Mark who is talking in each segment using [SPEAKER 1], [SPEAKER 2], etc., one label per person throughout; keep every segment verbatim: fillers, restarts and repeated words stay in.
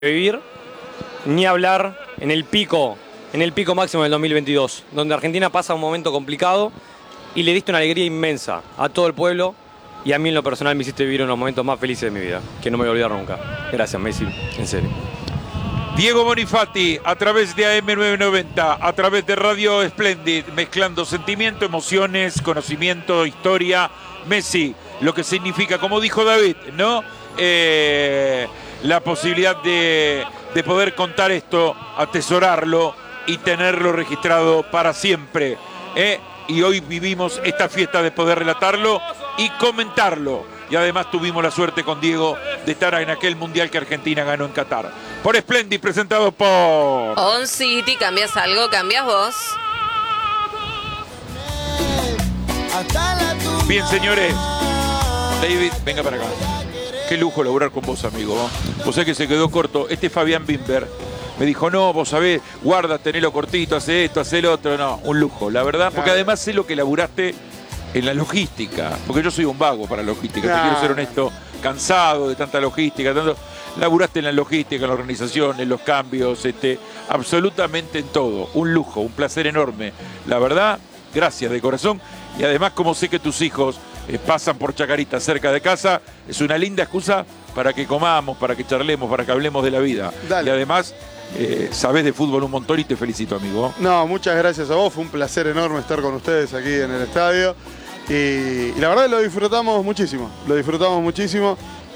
[SPEAKER 1] vivir, ni hablar en el pico, en el pico máximo del dos mil veintidós, donde Argentina pasa un momento complicado y le diste una alegría inmensa a todo el pueblo y a mí en lo personal me hiciste vivir unos momentos más felices de mi vida, que no me voy a olvidar nunca. Gracias, Messi, en serio.
[SPEAKER 2] Diego Bonifati, a través de A M nueve noventa, a través de Radio Splendid, mezclando sentimiento, emociones, conocimiento, historia. Messi, lo que significa, como dijo David, ¿no? Eh, la posibilidad de, de poder contar esto, atesorarlo y tenerlo registrado para siempre. ¿eh? Y hoy vivimos esta fiesta de poder relatarlo y comentarlo. Y además tuvimos la suerte con Diego de estar en aquel mundial que Argentina ganó en Qatar. Por Splendid, presentado por
[SPEAKER 3] On City. ¿Cambias algo? ¿Cambias vos?
[SPEAKER 2] Bien, señores. David, venga para acá. Qué lujo laburar con vos, amigo. Vos sabés que se quedó corto. Este Fabián Bimber me dijo, no, vos sabés, guarda, tenelo cortito, hace esto, hace lo otro. No, un lujo, la verdad. Porque además sé lo que laburaste en la logística. Porque yo soy un vago para la logística. Te quiero ser honesto. Cansado de tanta logística, tanto... Laburaste en la logística, en la organización, en los cambios, este, absolutamente en todo. Un lujo, un placer enorme. La verdad, gracias de corazón. Y además, como sé que tus hijos eh, pasan por Chacarita cerca de casa, es una linda excusa para que comamos, para que charlemos, para que hablemos de la vida. Dale. Y además, eh, sabés de fútbol un montón y te felicito, amigo.
[SPEAKER 4] No, muchas gracias a vos. Fue un placer enorme estar con ustedes aquí en el estadio. Y, y la verdad lo disfrutamos muchísimo. Lo disfrutamos muchísimo.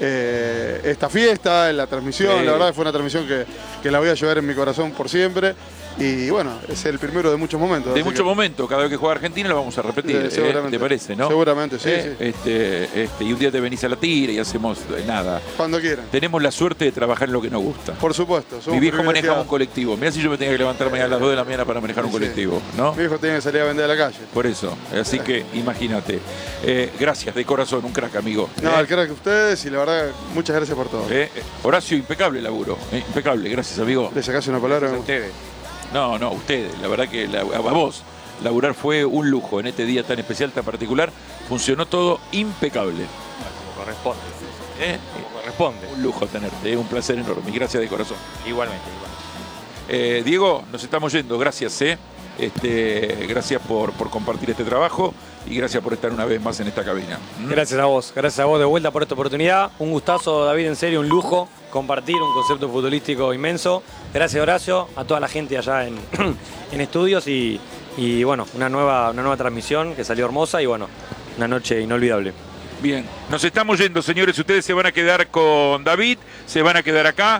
[SPEAKER 4] Eh, esta fiesta, la transmisión, sí. La verdad fue una transmisión que, que la voy a llevar en mi corazón por siempre. Y bueno, es el primero de muchos momentos.
[SPEAKER 2] De muchos que... momentos, cada vez que juega Argentina lo vamos a repetir, sí, eh, ¿te parece, no?
[SPEAKER 4] Seguramente, sí,
[SPEAKER 2] eh,
[SPEAKER 4] sí.
[SPEAKER 2] Este, este, y un día te venís a la tira y hacemos eh, nada.
[SPEAKER 4] Cuando quieran.
[SPEAKER 2] Tenemos la suerte de trabajar en lo que nos gusta.
[SPEAKER 4] Por supuesto.
[SPEAKER 2] Mi viejo manejaba un colectivo. Mirá si yo me tenía que levantar mañana a las dos de la mañana para manejar sí, un colectivo, ¿no?
[SPEAKER 4] Mi viejo tenía que salir a vender a la calle.
[SPEAKER 2] Por eso, así que imagínate. Eh, gracias, de corazón, un crack, amigo.
[SPEAKER 4] No,
[SPEAKER 2] eh.
[SPEAKER 4] el crack de ustedes y la verdad, muchas gracias por todo.
[SPEAKER 2] Eh, Horacio, impecable laburo. Eh, impecable, gracias, amigo.
[SPEAKER 4] ¿Le sacaste una palabra?
[SPEAKER 2] Gracias a ustedes. No, no, ustedes, la verdad que la, a vos, laburar fue un lujo en este día tan especial, tan particular. Funcionó todo impecable.
[SPEAKER 1] Como corresponde.
[SPEAKER 2] ¿Eh?
[SPEAKER 1] Como corresponde.
[SPEAKER 2] Un lujo tenerte, ¿eh? Un placer enorme. Gracias de corazón.
[SPEAKER 1] Igualmente, igualmente.
[SPEAKER 2] Eh, Diego, nos estamos yendo, gracias, ¿eh? Este, gracias por, por compartir este trabajo y gracias por estar una vez más en esta cabina. ¿Mm?
[SPEAKER 1] Gracias a vos, gracias a vos de vuelta por esta oportunidad. Un gustazo, David, en serio, un lujo compartir un concepto futbolístico inmenso. Gracias, Horacio, a toda la gente allá en, en estudios y, y bueno, una nueva, una nueva transmisión que salió hermosa y bueno, una noche inolvidable.
[SPEAKER 2] Bien, nos estamos yendo, señores. Ustedes se van a quedar con David, se van a quedar acá,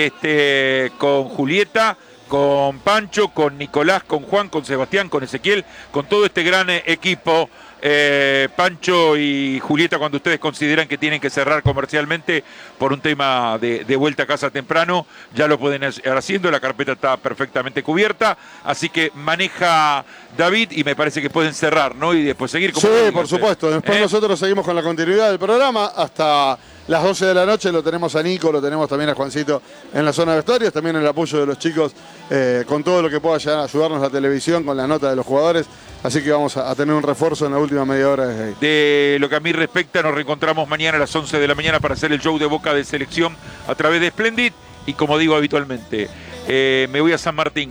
[SPEAKER 2] este, con Julieta, con Pancho, con Nicolás, con Juan, con Sebastián, con Ezequiel, con todo este gran equipo. Eh, Pancho y Julieta, cuando ustedes consideran que tienen que cerrar comercialmente por un tema de, de vuelta a casa temprano, ya lo pueden ir haciendo, la carpeta está perfectamente cubierta, así que maneja David y me parece que pueden cerrar, ¿no? Y después seguir como...
[SPEAKER 4] Sí, por supuesto, después ¿Eh? nosotros seguimos con la continuidad del programa hasta las doce de la noche, lo tenemos a Nico, lo tenemos también a Juancito en la zona de vestuarios, también el apoyo de los chicos eh, con todo lo que pueda llegar a ayudarnos la televisión, con las notas de los jugadores. Así que vamos a tener un refuerzo en la última media hora desde ahí.
[SPEAKER 2] De lo que a mí respecta, nos reencontramos mañana a las once de la mañana para hacer el show de Boca de selección a través de Splendid. Y como digo habitualmente, eh, me voy a San Martín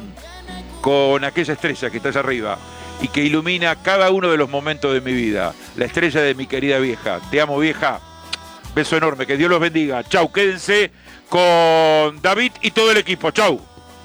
[SPEAKER 2] con aquella estrella que está allá arriba y que ilumina cada uno de los momentos de mi vida. La estrella de mi querida vieja. Te amo, vieja. Beso enorme. Que Dios los bendiga. Chau. Quédense con David y todo el equipo. Chau.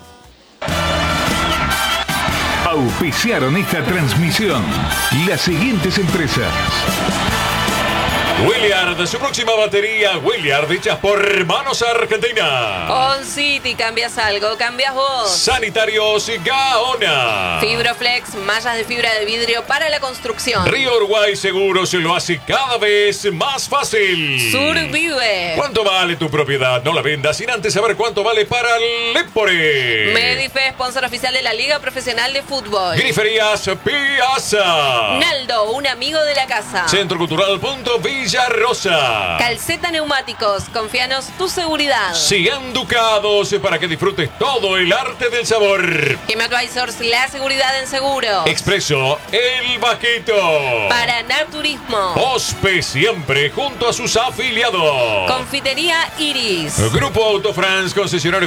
[SPEAKER 5] Auspiciaron esta transmisión las siguientes empresas.
[SPEAKER 6] Williard, su próxima batería, Williard, hechas por Manos Argentina.
[SPEAKER 3] On City, ¿cambias algo? ¿Cambias vos?
[SPEAKER 6] Sanitarios Gaona.
[SPEAKER 3] Fibroflex, mallas de fibra de vidrio para la construcción.
[SPEAKER 6] Río Uruguay Seguros lo hace cada vez más fácil.
[SPEAKER 3] Survive.
[SPEAKER 6] ¿Cuánto vale tu propiedad? No la vendas sin antes saber cuánto vale para Lepore.
[SPEAKER 3] Medife, sponsor oficial de la Liga Profesional de Fútbol.
[SPEAKER 6] Griferías Piazza.
[SPEAKER 3] Naldo, un amigo de la casa.
[SPEAKER 6] Centro Cultural Punto Villa Villa Rosa.
[SPEAKER 3] Calceta Neumáticos, confíanos tu seguridad.
[SPEAKER 6] Sigan Ducados para que disfrutes todo el arte del sabor.
[SPEAKER 3] Game Advisors, la seguridad en seguro.
[SPEAKER 6] Expreso, el Vaquito.
[SPEAKER 3] Paraná Turismo.
[SPEAKER 6] Ospe siempre junto a sus afiliados.
[SPEAKER 3] Confitería Iris.
[SPEAKER 6] Grupo Autofrance, concesionario